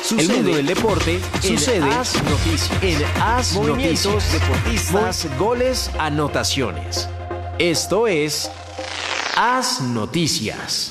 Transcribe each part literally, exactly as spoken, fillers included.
Sucede. El mundo del deporte sucede en As Noticias. En As Movimientos, deportistas, goles, anotaciones. Esto es As Noticias.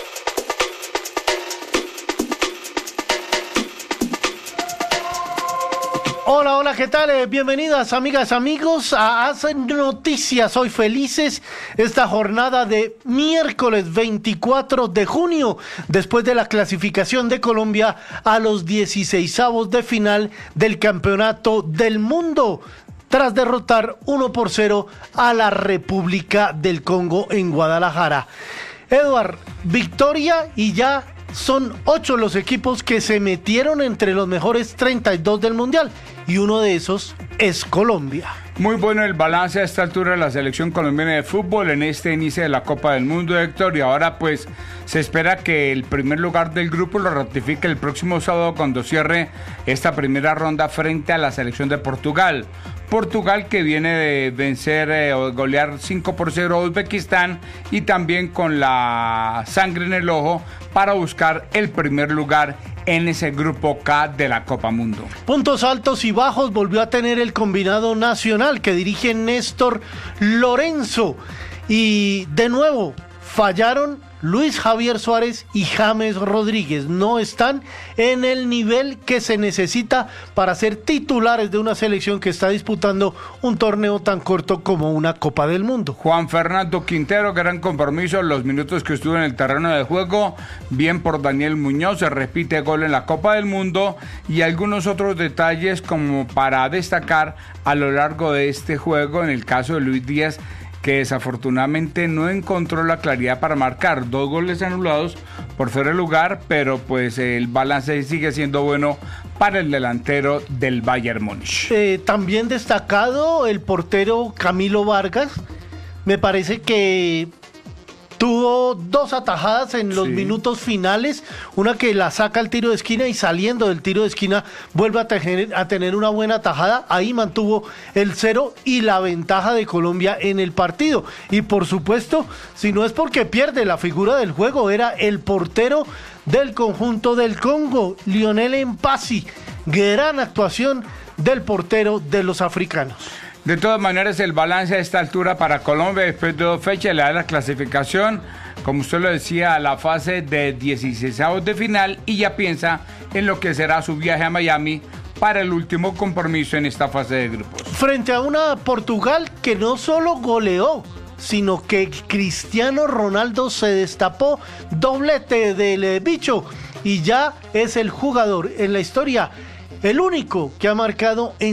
Hola, hola, ¿qué tal? Eh, bienvenidas, amigas, amigos, a As Noticias. Hoy felices esta jornada de miércoles veinticuatro de junio, después de la clasificación de Colombia a los dieciseisavos de final del Campeonato del Mundo, tras derrotar uno por cero a la República del Congo en Guadalajara. Eduard, victoria y ya son ocho los equipos que se metieron entre los mejores treinta y dos del Mundial, y uno de esos es Colombia. Muy bueno el balance a esta altura de la selección colombiana de fútbol en este inicio de la Copa del Mundo, Héctor, y ahora pues se espera que el primer lugar del grupo lo ratifique el próximo sábado cuando cierre esta primera ronda frente a la selección de Portugal. Portugal, que viene de vencer eh, o golear cinco por cero a Uzbekistán, y también con la sangre en el ojo para buscar el primer lugar en ese grupo K de la Copa Mundo. Puntos altos y bajos volvió a tener el combinado nacional que dirige Néstor Lorenzo, y de nuevo fallaron Luis Javier Suárez y James Rodríguez. No están en el nivel que se necesita para ser titulares de una selección que está disputando un torneo tan corto como una Copa del Mundo. Juan Fernando Quintero, gran compromiso, los minutos que estuvo en el terreno de juego, bien por Daniel Muñoz, se repite gol en la Copa del Mundo, y algunos otros detalles como para destacar a lo largo de este juego, en el caso de Luis Díaz, que desafortunadamente no encontró la claridad para marcar, dos goles anulados por fuera de lugar, pero pues el balance sigue siendo bueno para el delantero del Bayern Múnich. Eh, también destacado el portero Camilo Vargas, me parece que tuvo dos atajadas en los sí. minutos finales, una que la saca al tiro de esquina y saliendo del tiro de esquina vuelve a tener, a tener una buena atajada. Ahí mantuvo el cero y la ventaja de Colombia en el partido. Y por supuesto, si no es porque pierde la figura del juego, era el portero del conjunto del Congo, Lionel Mpassi. Gran actuación del portero de los africanos. De todas maneras, el balance a esta altura para Colombia después de dos fechas le da la clasificación, como usted lo decía, a la fase de dieciseisavos de final, y ya piensa en lo que será su viaje a Miami para el último compromiso en esta fase de grupos. Frente a una Portugal que no solo goleó, sino que Cristiano Ronaldo se destapó, doblete del bicho, y ya es el jugador en la historia, el único que ha marcado en